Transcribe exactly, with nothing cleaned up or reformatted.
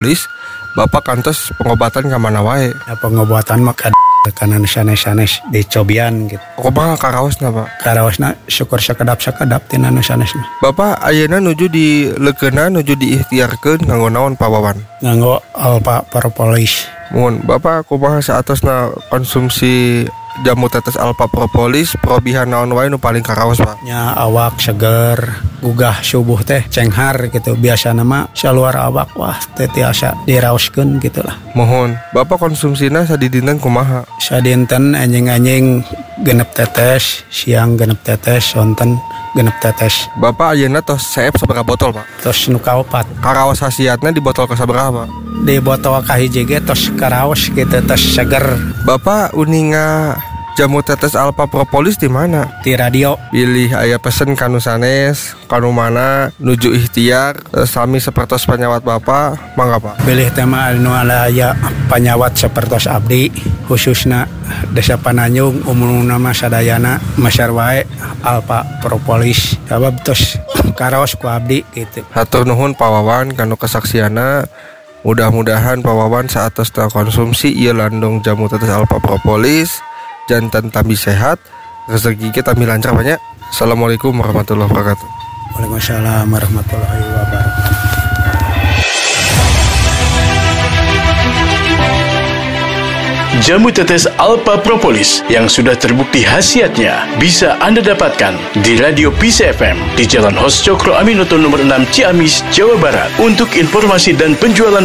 Propolis, Bapak kantos pengobatan ke mana wae? Ya, pengobatan mah kad kanan sanes-sanes dicobian gitu. Kumaha karaosna, Pak? Karaosna syukur sakedap-sakedap tina nu sanesna. Bapak ayeuna nuju di leukeunan nuju diikhtiarkeun nganggo naon Pak Wawan? Nganggo Alpha Propolis. Mun Bapak kumaha saatosna konsumsi jamu tetes Alpha Propolis probihan naon wae nu paling karaos, Pak? Nya awak seger, gugah subuh teh cenghar gitu. Biasana mah saluar awak wah teh tiasa diraoskeun gitulah. Mohon, Bapak konsumsina sadidinten kumaha? Sadinten anjing-anjing genep tetes, siang genep tetes, sonten genep tetes. Bapak ayeuna tos saep sabaraha botol, Pak? Tos nu kaopat. Karaos hasiatna di botol kasabaraha, Pak? Di botol kahiji ge tos karaos gitu, tos seger. Bapak uninga jamu tetes Alpha Propolis di mana? Di radio. Pilih aya pesen kanu sanes, kanu mana nuju ikhtiar sami sapertos panyawat Bapak, mangga Pak. Pilih tema anu aya panyawat sapertos abdi, khususna Desa Pananjung umumna mah sadayana masyar wae Alpha Propolis. Sabab tos karaos ku abdi gitu. Hatur nuhun Pak Wawan kanu kesaksiana. Mudah-mudahan Pak Wawan saat tos konsumsi ieu landung jamu tetes Alpha Propolis jantan tambi sehat, rezeki kita tambi lancar banyak. Assalamualaikum warahmatullahi wabarakatuh. Waalaikumsalam warahmatullahi wabarakatuh. Jamu tetes Alpha Propolis yang sudah terbukti khasiatnya bisa Anda dapatkan di Radio Peace F M di Jalan Hos Cokro Aminoto nomor enam Ciamis, Jawa Barat. Untuk informasi dan penjualan